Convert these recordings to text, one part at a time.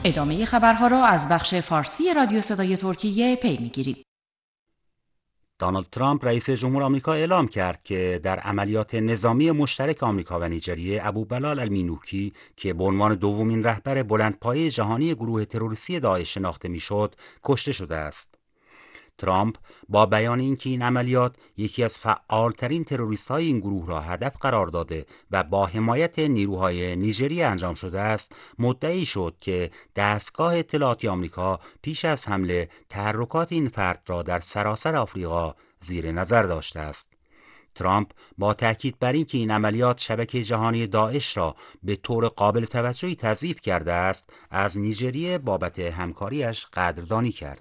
ادامه خبرها را از بخش فارسی رادیو صدای ترکیه پی می‌گیرید. دونالد ترامپ رئیس جمهور آمریکا اعلام کرد که در عملیات نظامی مشترک آمریکا و نیجریه ابوبلال المینوکی که به عنوان دومین رهبر بلندپایه جهانی گروه تروریستی داعش شناخته میشد، کشته شده است. ترامپ با بیان اینکه این عملیات یکی از فعالترین تروریست‌های این گروه را هدف قرار داده و با حمایت نیروهای نیجریه انجام شده است، مدعی شد که دستگاه اطلاعاتی آمریکا پیش از حمله تحرکات این فرد را در سراسر آفریقا زیر نظر داشته است. ترامپ با تاکید بر اینکه این عملیات شبکه جهانی داعش را به طور قابل توجهی تضعیف کرده است، از نیجریه بابت همکاریش قدردانی کرد.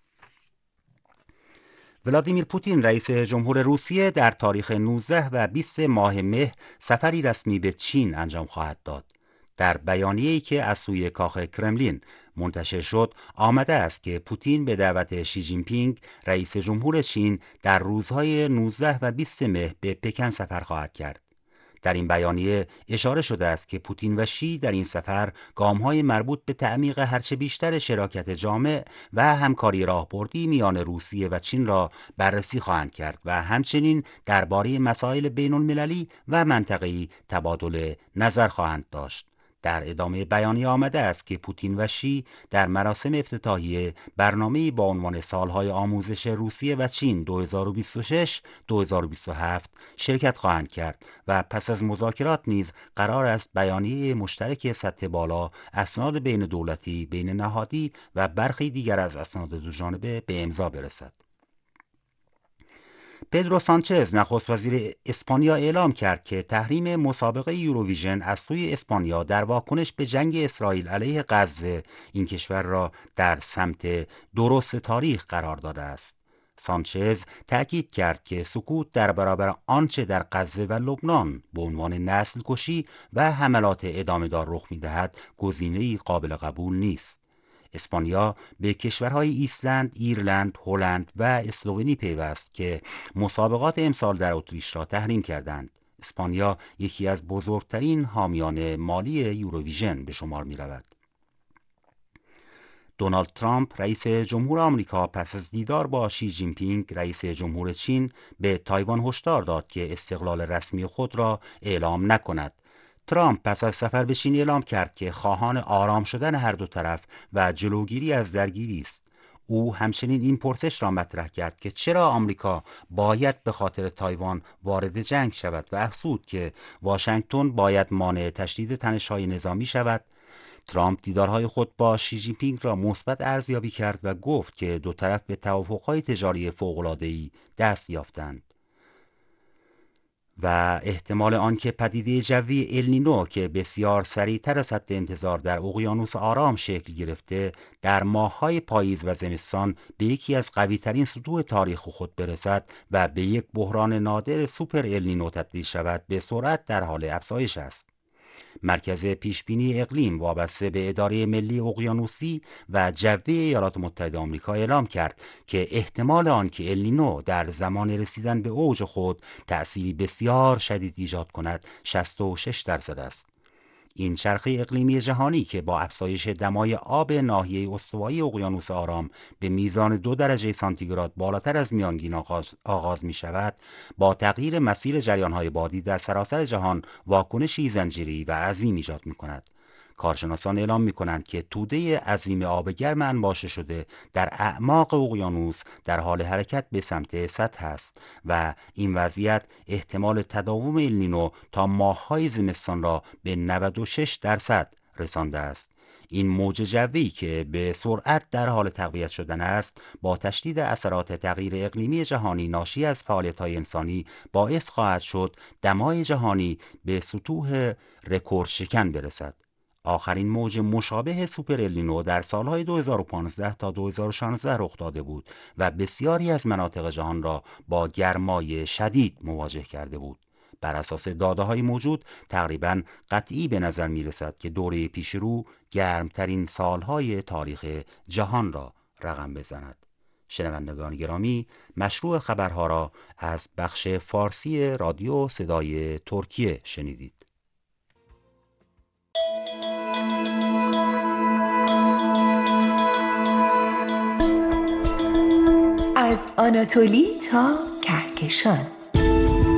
ولادیمیر پوتین رئیس جمهور روسیه در تاریخ 19 و 20 ماه مه سفری رسمی به چین انجام خواهد داد. در بیانیه‌ای که از سوی کاخ کرملین منتشر شد آمده است که پوتین به دعوت شی جین پینگ رئیس جمهور چین در روزهای 19 و 20 مه به پکن سفر خواهد کرد. در این بیانیه اشاره شده است که پوتین و شی در این سفر گام‌های مربوط به تعمیق هرچه بیشتر شراکت جامع و همکاری راهبردی میان روسیه و چین را بررسی خواهند کرد و همچنین درباره مسائل بین‌المللی و منطقه‌ای تبادل نظر خواهند داشت. در ادامه بیانیه آمده است که پوتین و شی در مراسم افتتاحیه برنامه‌ای با عنوان سالهای آموزش روسیه و چین 2026-2027 شرکت خواهند کرد و پس از مذاکرات نیز قرار است بیانیه مشترک سطح بالا، اسناد بین دولتی، بین نهادی و برخی دیگر از اسناد دوجانبه به امضا برسد. پدرو سانچز نخست وزیر اسپانیا اعلام کرد که تحریم مسابقه یوروویژن از سوی اسپانیا در واکنش به جنگ اسرائیل علیه غزه این کشور را در سمت درست تاریخ قرار داده است. سانچز تأکید کرد که سکوت در برابر آنچه در غزه و لبنان به عنوان نسل کشی و حملات ادامه‌دار رخ می‌دهد گزینه‌ای قابل قبول نیست. اسپانیا به کشورهای ایسلند، ایرلند، هلند و اسلوونی پیوست که مسابقات امسال در اتریش را تحریم کردند. اسپانیا یکی از بزرگترین حامیان مالی یوروویژن به شمار می رود. دونالد ترامپ رئیس جمهور آمریکا پس از دیدار با شی جین پینگ رئیس جمهور چین به تایوان هشدار داد که استقلال رسمی خود را اعلام نکند. ترامپ پس از سفر به چین اعلام کرد که خواهان آرام شدن هر دو طرف و جلوگیری از درگیری است. او همچنین این پرسش را مطرح کرد که چرا آمریکا باید به خاطر تایوان وارد جنگ شود و افزود که واشنگتن باید مانع تشدید تنش‌های نظامی شود. ترامپ دیدارهای خود با شی جین پینگ را مثبت ارزیابی کرد و گفت که دو طرف به توافق‌های تجاری فوق‌العاده‌ای دست یافتند و احتمال آنکه پدیده جوی النینو که بسیار سریعتر از حد انتظار در اقیانوس آرام شکل گرفته در ماه‌های پاییز و زمستان به یکی از قوی‌ترین سطوح تاریخ خود برسد و به یک بحران نادر سوپر النینو تبدیل شود به سرعت در حال افزایش است. مرکز پیشبینی اقلیم وابسته به اداره ملی اقیانوسی و جوی ایالات متحده آمریکا اعلام کرد که احتمال آن که النینو در زمان رسیدن به اوج خود تأثیری بسیار شدید ایجاد کند 66% است. این چرخه اقلیمی جهانی که با افزایش دمای آب ناحیه استوایی اقیانوس آرام به میزان 2 درجه سانتیگراد بالاتر از میانگین آغاز می شود، با تغییر مسیر جریان‌های بادی در سراسر جهان واکنشی زنجیره‌ای و عظیم ایجاد می کند. کارشناسان اعلام می کنند که توده عظیم آب گرم انباشته شده در اعماق اقیانوس در حال حرکت به سمت سطح است و این وضعیت احتمال تداوم النینو تا ماه‌های زمستان را به 96% رسانده است. این موج جوی که به سرعت در حال تقویت شدن است با تشدید اثرات تغییر اقلیمی جهانی ناشی از فعالیت‌های انسانی باعث خواهد شد دمای جهانی به سطوح رکورد شکن برسد. آخرین موج مشابه سوپر النینو در سالهای 2015 تا 2016 رخ داده بود و بسیاری از مناطق جهان را با گرمای شدید مواجه کرده بود. بر اساس داده‌های موجود تقریباً قطعی به نظر می رسد که دوره پیش رو گرمترین سالهای تاریخ جهان را رقم بزند. شنوندگان گرامی، مشروع خبرها را از بخش فارسی رادیو صدای ترکیه شنیدید. آناتولی تا کهکشان.